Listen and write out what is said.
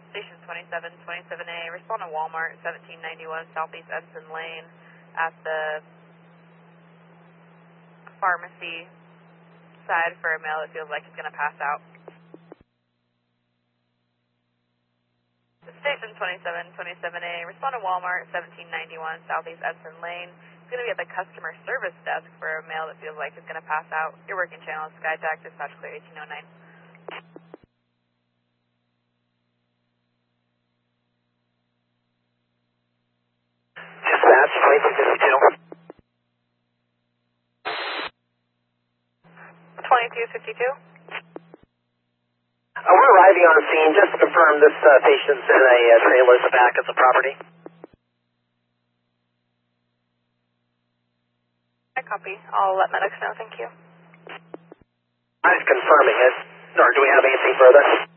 Station 2727A, respond to Walmart, 1791 Southeast Edson Lane at the pharmacy side for a male that feels like he's going to pass out. Station 2727A, respond to Walmart, 1791 Southeast Edson Lane. He's going to be at the customer service desk for a male that feels like he's going to pass out. Your working channel is Skyjack, dispatch clear 1809. Dispatch 2252. 2252. We're arriving on the scene. Just to confirm, this patient's in a trailer at the back of the property. I copy. I'll let medics know. Thank you. I'm just confirming it. Or do we have anything further?